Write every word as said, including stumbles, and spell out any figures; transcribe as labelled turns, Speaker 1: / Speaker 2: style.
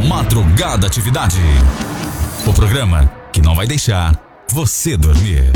Speaker 1: Madrugada Atividade. O programa que não vai deixar você dormir.